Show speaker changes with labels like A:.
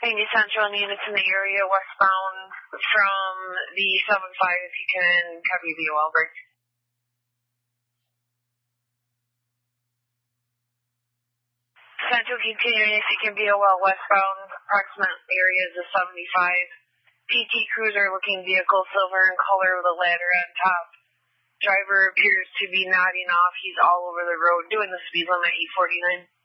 A: 90 Central and units in the area westbound from the 7-5 if you can copy VOL break. Central continuing if you can VOL westbound, approximate area is the 75. PT Cruiser looking vehicle, silver in color with a ladder on top. Driver appears to be nodding off. He's all over the road doing the speed limit, 849.